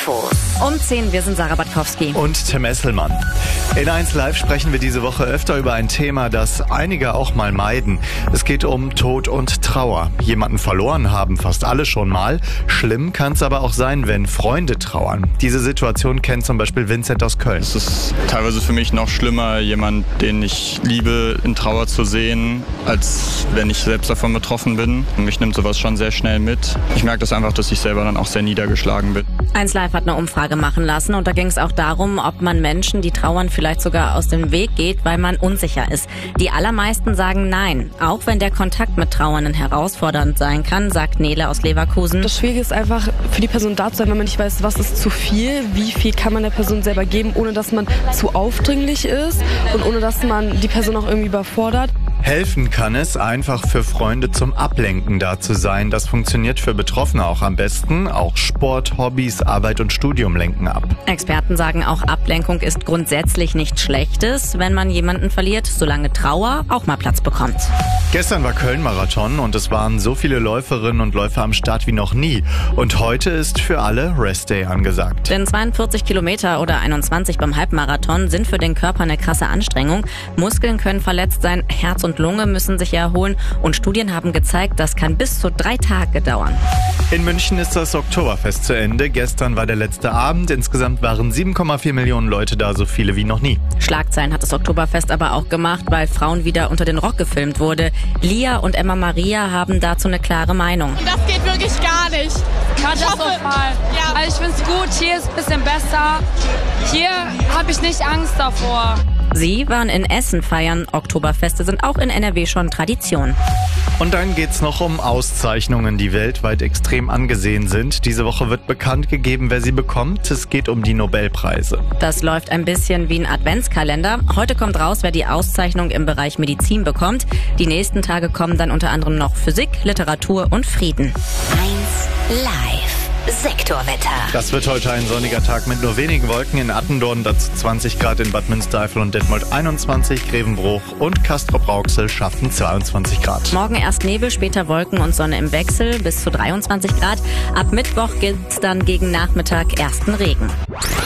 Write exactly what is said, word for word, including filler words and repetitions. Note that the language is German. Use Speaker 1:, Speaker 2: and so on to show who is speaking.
Speaker 1: Infos.
Speaker 2: Um zehn, wir sind Sarah Batkowski.
Speaker 3: Und Tim Esselmann. In eins Live sprechen wir diese Woche öfter über ein Thema, das einige auch mal meiden. Es geht um Tod und Trauer. Jemanden verloren haben fast alle schon mal. Schlimm kann es aber auch sein, wenn Freunde trauern. Diese Situation kennt zum Beispiel Vincent aus Köln.
Speaker 4: Es ist teilweise für mich noch schlimmer, jemanden, den ich liebe, in Trauer zu sehen, als wenn ich selbst davon betroffen bin. Mich nimmt sowas schon sehr schnell mit. Ich merke das einfach, dass ich selber dann auch sehr niedergeschlagen bin.
Speaker 2: eins Live hat eine Umfrage machen lassen und da ging es auch darum, ob man Menschen, die trauern, vielleicht sogar aus dem Weg geht, weil man unsicher ist. Die allermeisten sagen nein, auch wenn der Kontakt mit Trauernden herausfordernd sein kann, sagt Nele aus Leverkusen.
Speaker 5: Das Schwierige ist einfach, für die Person da zu sein, wenn man nicht weiß, was ist zu viel, wie viel kann man der Person selber geben, ohne dass man zu aufdringlich ist und ohne dass man die Person auch irgendwie überfordert.
Speaker 3: Helfen kann es, einfach für Freunde zum Ablenken da zu sein. Das funktioniert für Betroffene auch am besten. Auch Sport, Hobbys, Arbeit und Studium lenken ab.
Speaker 2: Experten sagen auch, Ablenkung ist grundsätzlich nichts Schlechtes, wenn man jemanden verliert, solange Trauer auch mal Platz bekommt.
Speaker 3: Gestern war Köln-Marathon und es waren so viele Läuferinnen und Läufer am Start wie noch nie. Und heute ist für alle Rest Day angesagt.
Speaker 2: Denn zweiundvierzig Kilometer oder einundzwanzig beim Halbmarathon sind für den Körper eine krasse Anstrengung. Muskeln können verletzt sein, Herz und Lunge müssen sich erholen und Studien haben gezeigt, das kann bis zu drei Tage dauern.
Speaker 3: In München ist das Oktoberfest zu Ende. Gestern war der letzte Abend. Insgesamt waren sieben Komma vier Millionen Leute da, so viele wie noch nie.
Speaker 2: Schlagzeilen hat das Oktoberfest aber auch gemacht, weil Frauen wieder unter den Rock gefilmt wurde. Lia und Emma Maria haben dazu eine klare Meinung.
Speaker 6: Das geht wirklich gar nicht.
Speaker 7: Katastrophal. Ja. Also ich finde es gut, hier ist ein bisschen besser. Hier habe ich nicht Angst davor.
Speaker 2: Sie waren in Essen feiern. Oktoberfeste sind auch in N R W schon Tradition.
Speaker 3: Und dann geht's noch um Auszeichnungen, die weltweit extrem angesehen sind. Diese Woche wird bekannt gegeben, wer sie bekommt. Es geht um die Nobelpreise.
Speaker 2: Das läuft ein bisschen wie ein Adventskalender. Heute kommt raus, wer die Auszeichnung im Bereich Medizin bekommt. Die nächsten Tage kommen dann unter anderem noch Physik, Literatur und Frieden.
Speaker 1: eins Live. Sektorwetter.
Speaker 3: Das wird heute ein sonniger Tag mit nur wenigen Wolken. In Attendorn dazu zwanzig Grad, in Bad Münstereifel und Detmold einundzwanzig, Grevenbruch und Castrop-Rauxel schaffen zweiundzwanzig Grad.
Speaker 2: Morgen erst Nebel, später Wolken und Sonne im Wechsel bis zu dreiundzwanzig Grad. Ab Mittwoch gibt's dann gegen Nachmittag ersten Regen.